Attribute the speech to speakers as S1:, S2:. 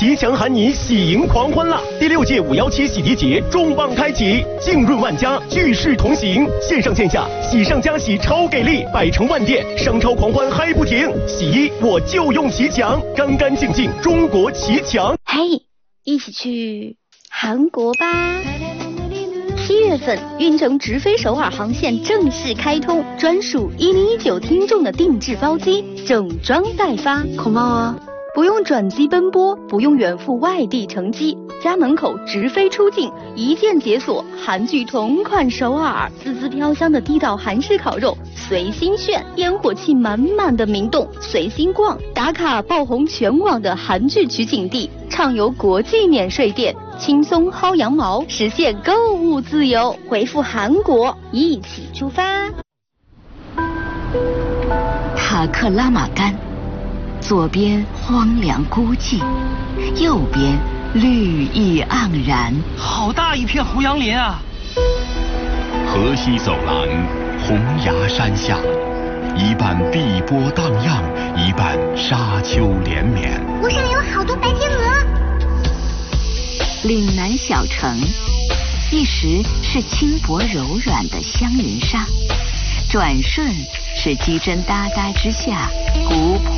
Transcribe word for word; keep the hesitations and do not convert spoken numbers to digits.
S1: 吉祥喊你喜迎狂欢啦！第六届五幺七洗涤节重磅开启，浸润万家，聚世同行，线上线下喜上加喜超给力，百城万店，商超狂欢嗨不停。洗衣我就用奇强，干干净净，中国奇强。
S2: 嘿，一起去韩国吧！七月份，运城直飞首尔航线正式开通，专属一零一九听众的定制包机，整装待发。
S3: 고마워。
S2: 不用转机奔波，不用远赴外地乘机，家门口直飞出境，一键解锁韩剧同款首尔，滋滋飘香的地道韩式烤肉随心炫，烟火气满满的明洞随心逛，打卡爆红全网的韩剧取景地，畅游国际免税店，轻松薅羊毛，实现购物自由。回复韩国，一起出发。
S3: 塔克拉玛干。左边荒凉孤寂，右边绿意盎然，
S4: 好大一片胡杨林啊！
S5: 河西走廊，红崖山下，一半碧波荡漾，一半沙丘连绵。
S6: 湖上有好多白天鹅。
S3: 岭南小城，一时是轻薄柔软的香云纱，转瞬是鸡胗搭搭之下古朴